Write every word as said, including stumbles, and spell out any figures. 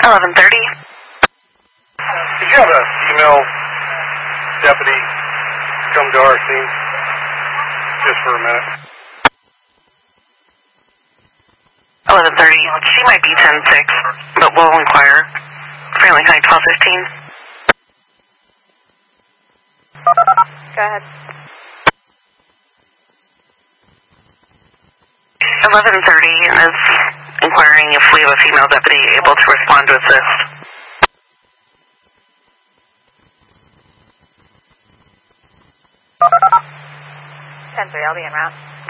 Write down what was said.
eleven thirty. Did you have a female deputy come to our scene? Just for a minute. eleven thirty. She might be ten six, but we'll inquire. Fairly high, twelve fifteen. Go ahead. eleven thirty is inquiring if we have a female deputy able to respond to assist. ten three, I'll be en route.